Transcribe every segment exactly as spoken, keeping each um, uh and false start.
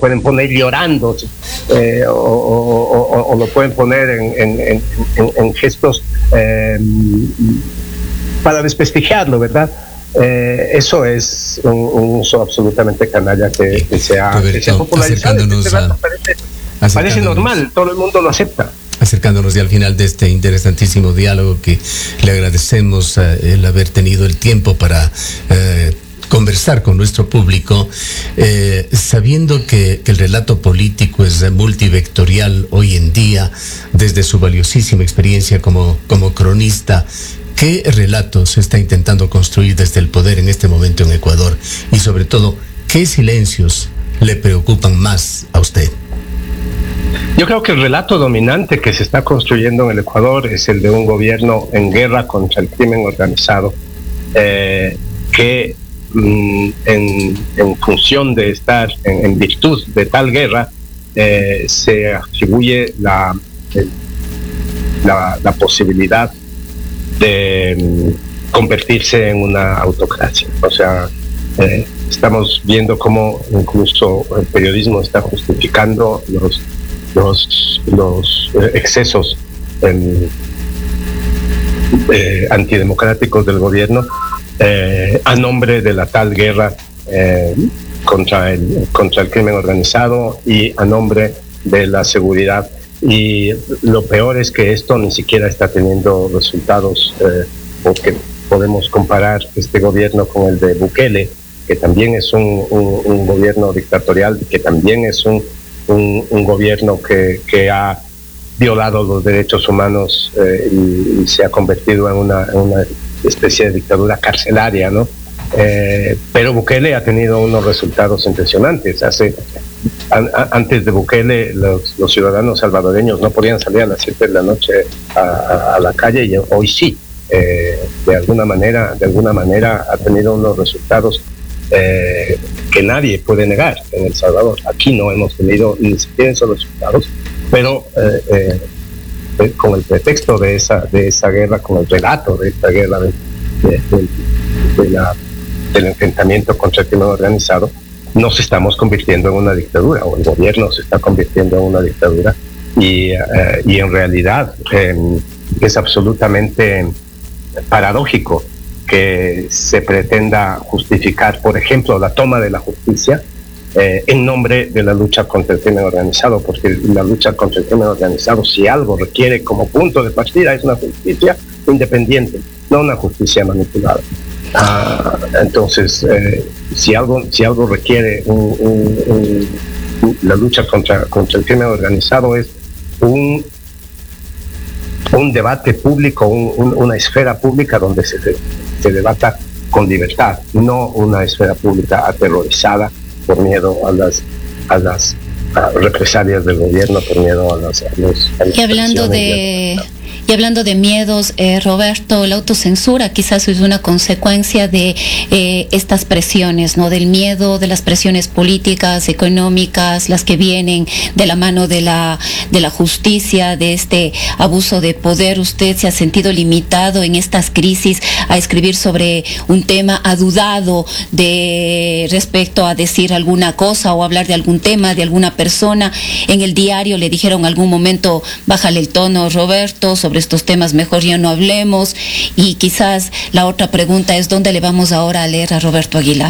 pueden poner llorando, eh, o, o, o, o lo pueden poner en, en, en, en, en gestos eh, para desprestigiarlo, ¿verdad? Eh, eso es un, un uso absolutamente canalla que, que se ha, Roberto, que se ha popularizado. Este a, parece, parece normal, todo el mundo lo acepta. Acercándonos ya al final de este interesantísimo diálogo, que le agradecemos uh, el haber tenido el tiempo para uh, conversar con nuestro público, eh, sabiendo que, que el relato político es multivectorial hoy en día, desde su valiosísima experiencia como, como cronista. ¿Qué relato se está intentando construir desde el poder en este momento en Ecuador? Y sobre todo, ¿qué silencios le preocupan más a usted? Yo creo que el relato dominante que se está construyendo en el Ecuador es el de un gobierno en guerra contra el crimen organizado, eh, que mm, en, en función de estar, en, en virtud de tal guerra, eh, se atribuye la, el, la, la posibilidad de mm, convertirse en una autocracia. O sea, eh, estamos viendo cómo incluso el periodismo está justificando los los, los eh, excesos eh, eh, antidemocráticos del gobierno eh, a nombre de la tal guerra eh, contra el, contra el crimen organizado y a nombre de la seguridad. Y lo peor es que esto ni siquiera está teniendo resultados, eh, porque podemos comparar este gobierno con el de Bukele, que también es un, un, un gobierno dictatorial, que también es un Un, un gobierno que, que ha violado los derechos humanos eh, y, y se ha convertido en una, en una especie de dictadura carcelaria, ¿no? Eh, pero Bukele ha tenido unos resultados impresionantes. Hace, an, a, antes de Bukele, los, los ciudadanos salvadoreños no podían salir a las siete de la noche a, a, a la calle, y hoy sí. Eh, de alguna manera, de alguna manera ha tenido unos resultados Eh, que nadie puede negar en El Salvador. Aquí no hemos tenido ni siquiera esos resultados, pero eh, eh, con el pretexto de esa de esa guerra, con el relato de esta guerra de, de, de, de la, del enfrentamiento contra el crimen organizado, nos estamos convirtiendo en una dictadura, o el gobierno se está convirtiendo en una dictadura, y, eh, y en realidad eh, es absolutamente paradójico que se pretenda justificar, por ejemplo, la toma de la justicia eh, en nombre de la lucha contra el crimen organizado, porque la lucha contra el crimen organizado, si algo requiere como punto de partida, es una justicia independiente, no una justicia manipulada. Ah, entonces, eh, si algo si algo requiere un, un, un, la lucha contra, contra el crimen organizado, es un un debate público, un, un, una esfera pública donde se, se debata con libertad, no una esfera pública aterrorizada por miedo a las a las a represalias del gobierno, por miedo a las a los, a las y hablando de Y hablando de miedos, eh, Roberto, la autocensura quizás es una consecuencia de eh, estas presiones, ¿no? Del miedo, de las presiones políticas, económicas, las que vienen de la mano de la de la justicia, de este abuso de poder. ¿Usted se ha sentido limitado en estas crisis a escribir sobre un tema? ¿Ha dudado de respecto a decir alguna cosa o hablar de algún tema, de alguna persona? En el diario le dijeron en algún momento, bájale el tono, Roberto, sobre estos temas mejor ya no hablemos. Y quizás la otra pregunta es, ¿dónde le vamos ahora a leer a Roberto Aguilar?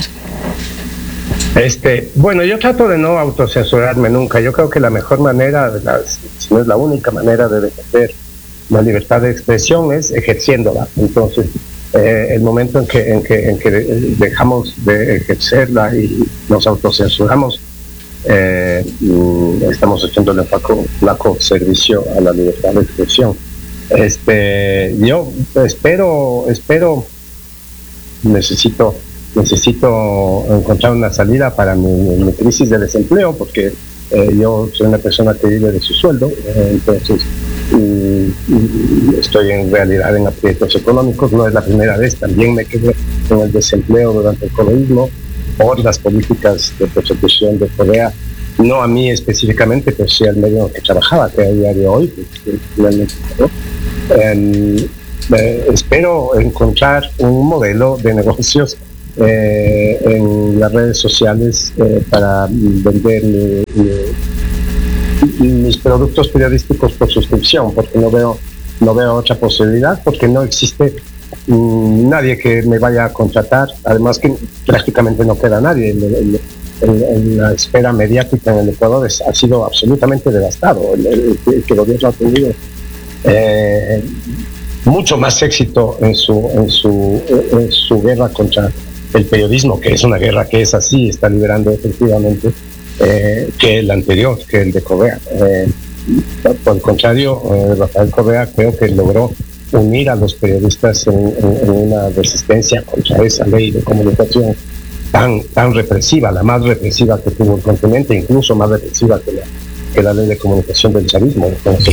Este, bueno, yo trato de no autocensurarme nunca. Yo creo que la mejor manera, la, si no es la única manera de defender la libertad de expresión, es ejerciéndola. Entonces, eh, el momento en que, en que, en que dejamos de ejercerla y nos autocensuramos, eh, estamos haciéndole un flaco, flaco servicio a la libertad de expresión. Este, yo espero, espero, necesito, necesito encontrar una salida para mi, mi crisis de desempleo, porque eh, yo soy una persona que vive de su sueldo, eh, entonces y, y estoy en realidad en aprietos económicos. No es la primera vez, también me quedé con el desempleo durante el comunismo por las políticas de persecución de Correa. No a mí específicamente, pero sí al medio en que trabajaba, que a día de hoy, que finalmente, ¿no? eh, eh, espero encontrar un modelo de negocios eh, en las redes sociales eh, para vender mi, mi, mis productos periodísticos por suscripción, porque no veo, no veo otra posibilidad, porque no existe mmm, nadie que me vaya a contratar, además que prácticamente no queda nadie. El, el, En, en la esfera mediática en el Ecuador es, ha sido absolutamente devastado. El, el, el que el gobierno ha tenido eh, mucho más éxito en su, en, su, en su guerra contra el periodismo, que es una guerra que es así, está liberando efectivamente, eh, que el anterior, que el de Correa. Eh, por el contrario, eh, Rafael Correa creo que logró unir a los periodistas en, en, en una resistencia contra esa ley de comunicación tan, tan represiva, la más represiva que tuvo el continente, incluso más represiva que la, que la ley de comunicación del chavismo.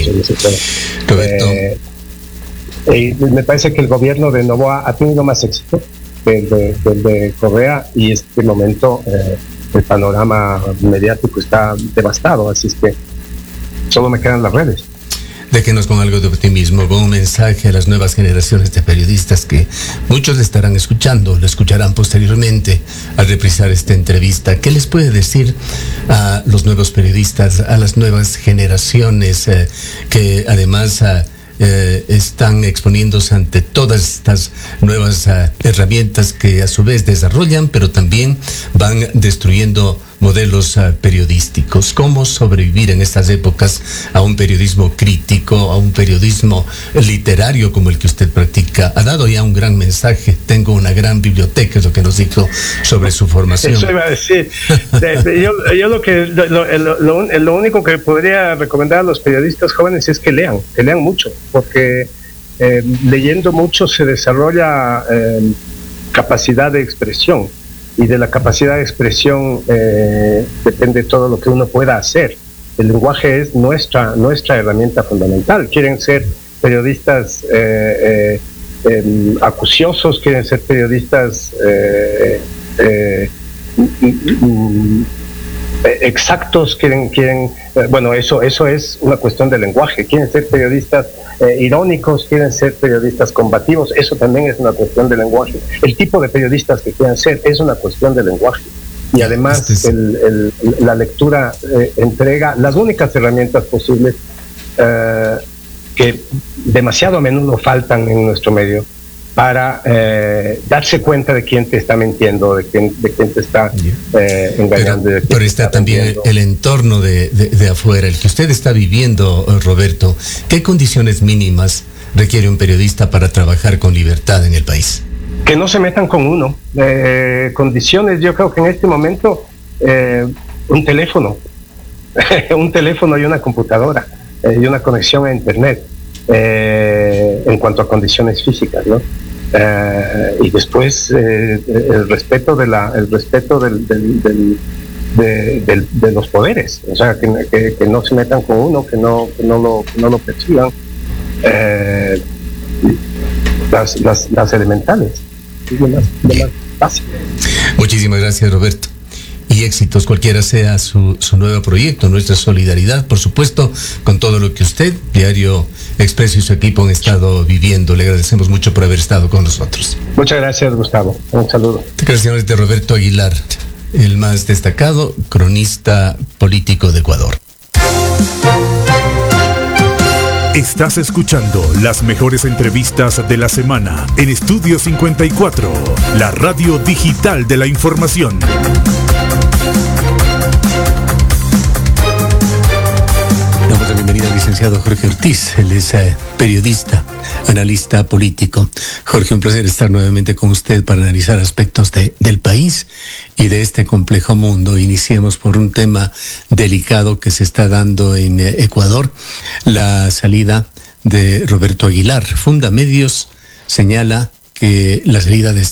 Eh, y me parece que el gobierno de Noboa ha tenido más éxito que el de, que el de Correa, y en este momento eh, el panorama mediático está devastado, así es que solo me quedan las redes. Déjenos con algo de optimismo, con un mensaje a las nuevas generaciones de periodistas que muchos estarán escuchando, lo escucharán posteriormente al reprisar esta entrevista. ¿Qué les puede decir a los nuevos periodistas, a las nuevas generaciones eh, que además eh, eh, están exponiéndose ante todas estas nuevas eh, herramientas que a su vez desarrollan, pero también van destruyendo modelos uh, periodísticos? ¿Cómo sobrevivir en estas épocas a un periodismo crítico, a un periodismo literario como el que usted practica? Ha dado ya un gran mensaje. Tengo una gran biblioteca, es lo que nos dijo sobre su formación. Eso iba a decir. yo, yo lo que lo, lo, lo, lo único que podría recomendar a los periodistas jóvenes es que lean, que lean mucho, porque eh, leyendo mucho se desarrolla eh, capacidad de expresión. Y de la capacidad de expresión eh, depende todo lo que uno pueda hacer. El lenguaje es nuestra, nuestra herramienta fundamental. Quieren ser periodistas eh, eh, eh, acuciosos, quieren ser periodistas eh, eh, exactos, quieren, quieren eh, bueno, eso, eso es una cuestión de lenguaje. Quieren ser periodistas eh, irónicos, quieren ser periodistas combativos, eso también es una cuestión de lenguaje. El tipo de periodistas que quieran ser es una cuestión de lenguaje. Y además este es... el, el, la lectura eh, entrega las únicas herramientas posibles eh, que demasiado a menudo faltan en nuestro medio para eh, darse cuenta de quién te está mintiendo, de quién, de quién te está eh, engañando. Pero, de quién pero está, está también vendiendo. El entorno de, de, de afuera, el que usted está viviendo, Roberto. ¿Qué condiciones mínimas requiere un periodista para trabajar con libertad en el país? Que no se metan con uno. Eh, condiciones, yo creo que en este momento eh, un teléfono, un teléfono y una computadora eh, y una conexión a internet. Eh, en cuanto a condiciones físicas, ¿no? Eh, y después eh, el respeto de la el respeto del, del, del, de, del, de los poderes, o sea, que, que, que no se metan con uno, que no que no lo que no lo persigan, eh, las, las las elementales, es lo más, lo más básico. Muchísimas gracias, Roberto. Y éxitos, cualquiera sea su, su nuevo proyecto, nuestra solidaridad, por supuesto, con todo lo que usted, Diario Expreso y su equipo han estado viviendo. Le agradecemos mucho por haber estado con nosotros. Muchas gracias, Gustavo. Un saludo. Declaraciones de Roberto Aguilar, el más destacado cronista político de Ecuador. Estás escuchando las mejores entrevistas de la semana en Estudio cincuenta y cuatro, la radio digital de la información. Damos la bienvenida al licenciado Jorge Ortiz. Él es eh, periodista, analista político. Jorge, un placer estar nuevamente con usted para analizar aspectos de, del país y de este complejo mundo. Iniciemos por un tema delicado que se está dando en eh, Ecuador, la salida de Roberto Aguilar. Fundamedios señala que la salida de